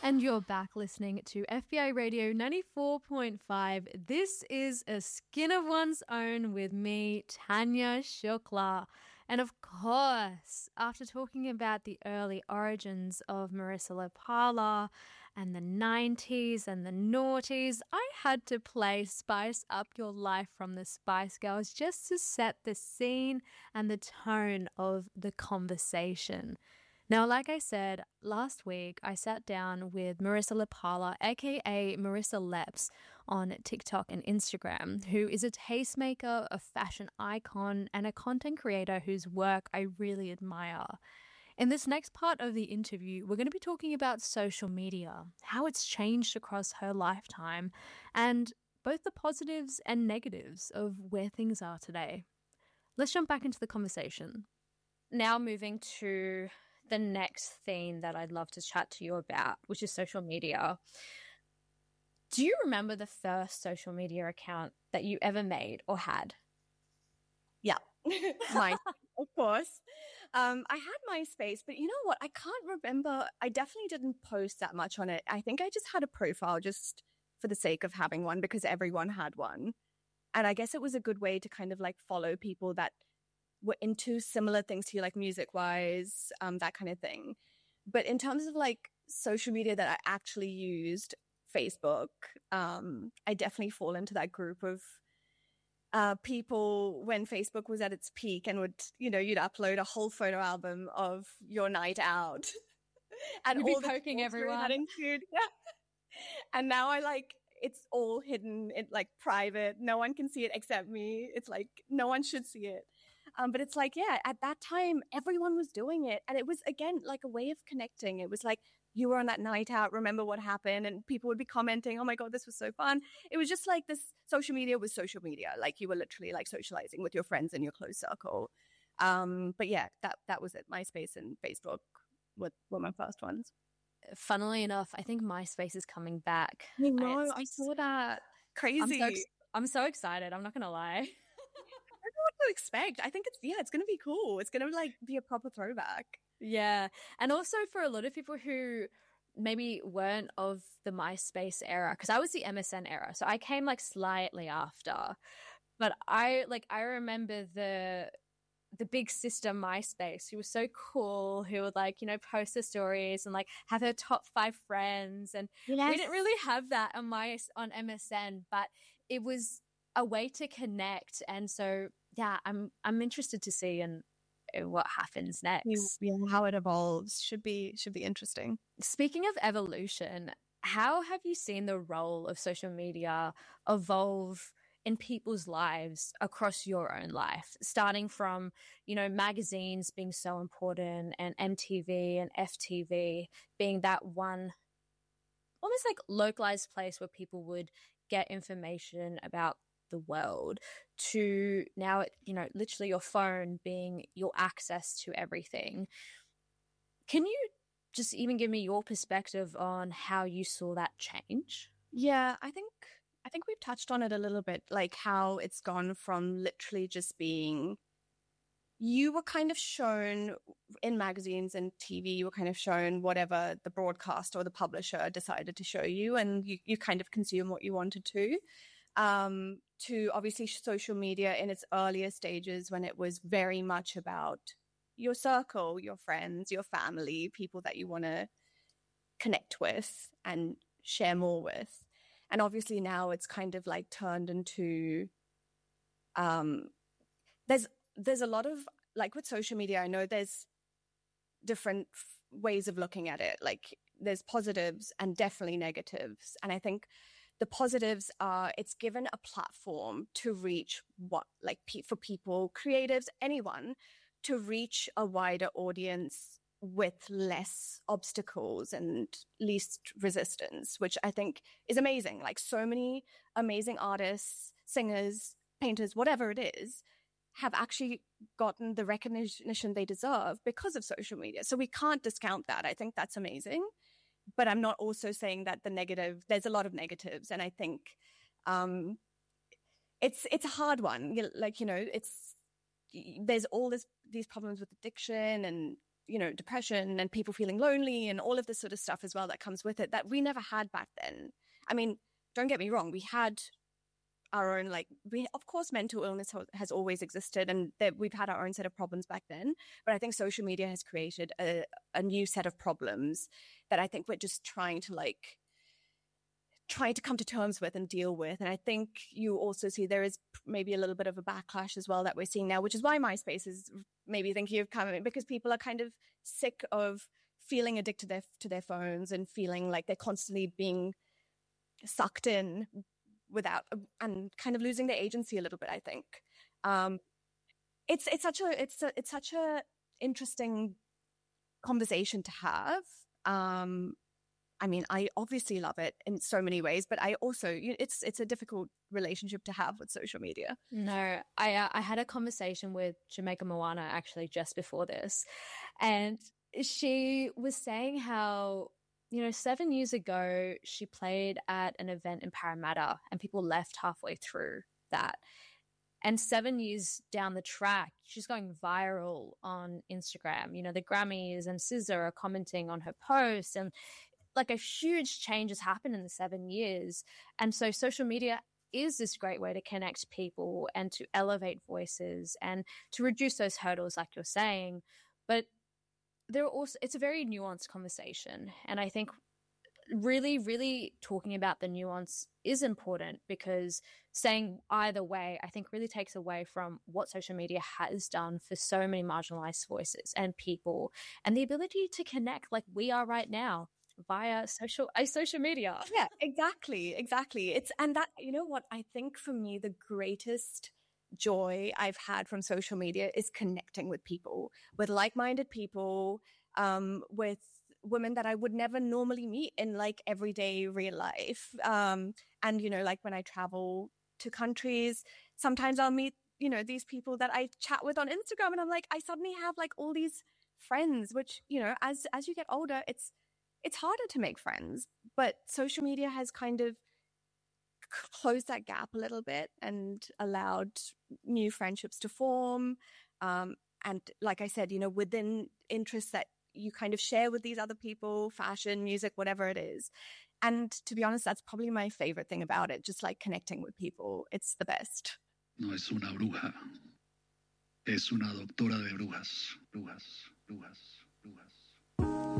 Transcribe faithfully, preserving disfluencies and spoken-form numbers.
And you're back listening to F B I Radio ninety-four point five. This is A Skin of One's Own with me, Tanya Shukla. And of course, after talking about the early origins of Marisa Lipala and the nineties and the noughties, I had to play Spice Up Your Life from the Spice Girls just to set the scene and the tone of the conversation. Now, like I said, last week I sat down with Marisa Lipala, aka Marisa Leps, on TikTok and Instagram, who is a tastemaker, a fashion icon, and a content creator whose work I really admire. In this next part of the interview, we're going to be talking about social media, how it's changed across her lifetime, and both the positives and negatives of where things are today. Let's jump back into the conversation. Now moving to the next theme that I'd love to chat to you about, which is social media. Do you remember the first social media account that you ever made or had? Yeah, my, of course. Um, I had MySpace, but you know what? I can't remember. I definitely didn't post that much on it. I think I just had a profile just for the sake of having one because everyone had one. And I guess it was a good way to kind of like follow people that were into similar things to you, like music wise, um, that kind of thing. But in terms of like social media that I actually used, Facebook, um, I definitely fall into that group of uh, people when Facebook was at its peak and would, you know, you'd upload a whole photo album of your night out and You'd all be poking the everyone. Include, yeah. And now I like, it's all hidden, it like private. No one can see it except me. It's like, no one should see it. Um, but it's like, yeah, at that time, everyone was doing it. And it was, again, like a way of connecting. It was like, you were on that night out, remember what happened? And people would be commenting, oh my God, this was so fun. It was just like this, social media was social media. Like you were literally like socializing with your friends in your close circle. Um, but yeah, that, that was it. MySpace and Facebook were, were my first ones. Funnily enough, I think MySpace is coming back. I know, I, I saw that. Crazy. I'm so, I'm so excited. I'm not going to lie. I don't know what to expect. I think it's, yeah, it's going to be cool. It's going to like be a proper throwback. Yeah. And also for a lot of people who maybe weren't of the MySpace era, because I was the M S N era. So I came like slightly after. But I like, I remember the the big sister MySpace, who was so cool, who would like, you know, post her stories and like have her top five friends. And yes. We didn't really have that on my on M S N, but it was a way to connect. And so, yeah, I'm I'm interested to see and what happens next. Yeah, how it evolves should be should be interesting. Speaking of evolution, how have you seen the role of social media evolve in people's lives across your own life, starting from, you know, magazines being so important and M T V and F T V being that one almost like localized place where people would get information about the world, to now, you know, literally your phone being your access to everything. Can you just even give me your perspective on how you saw that change? Yeah, I think I think we've touched on it a little bit, like how it's gone from literally just being, you were kind of shown in magazines and T V, you were kind of shown whatever the broadcaster or the publisher decided to show you, and you, you kind of consume what you wanted to. Um, to obviously social media in its earlier stages when it was very much about your circle, your friends, your family, people that you want to connect with and share more with. And obviously now it's kind of like turned into, um, there's, there's a lot of, like with social media, I know there's different f- ways of looking at it. Like there's positives and definitely negatives. And I think the positives are it's given a platform to reach what, like pe- for people, creatives, anyone, to reach a wider audience with less obstacles and least resistance, which I think is amazing. Like so many amazing artists, singers, painters, whatever it is, have actually gotten the recognition they deserve because of social media. So we can't discount that. I think that's amazing. But I'm not also saying that the negative, there's a lot of negatives. And I think um, it's it's a hard one. Like, you know, it's there's all this these problems with addiction and you know, depression and people feeling lonely and all of this sort of stuff as well that comes with it that we never had back then. I mean, don't get me wrong, we had our own, like, we, of course, mental illness has always existed, and that we've had our own set of problems back then. But I think social media has created a, a new set of problems that I think we're just trying to like, trying to come to terms with and deal with. And I think you also see there is maybe a little bit of a backlash as well that we're seeing now, which is why MySpace is maybe thinking of coming, because people are kind of sick of feeling addicted to their, to their phones and feeling like they're constantly being sucked in without, and kind of losing their agency a little bit, I think. Um, it's, it's such a, it's a, it's such a interesting conversation to have. Um, I mean, I obviously love it in so many ways, but I also, it's, it's a difficult relationship to have with social media. No, I, uh, I had a conversation with Jamaica Moana actually just before this, and she was saying how, you know, seven years ago, she played at an event in Parramatta and people left halfway through that. And seven years down the track, she's going viral on Instagram. You know, the Grammys and S Z A are commenting on her posts, and like a huge change has happened in the seven years. And so social media is this great way to connect people and to elevate voices and to reduce those hurdles, like you're saying. But there are also, it's a very nuanced conversation. And I think really, really talking about the nuance is important, because saying either way, I think really takes away from what social media has done for so many marginalized voices and people, and the ability to connect like we are right now via social, uh, social media. Yeah, exactly. Exactly. It's, and that, you know what, I think for me, the greatest joy I've had from social media is connecting with people, with like-minded people, um, with women that I would never normally meet in like everyday real life. Um, and, you know, like when I travel to countries, sometimes I'll meet, you know, these people that I chat with on Instagram, and I'm like, I suddenly have like all these friends, which, you know, as, as you get older, it's, it's harder to make friends, but social media has kind of closed that gap a little bit and allowed new friendships to form. Um, and like I said, you know, within interests that you kind of share with these other people, fashion, music, whatever it is. And to be honest, that's probably my favorite thing about it, just like connecting with people. It's the best. No es una bruja. Es una doctora de brujas. Brujas, brujas, brujas.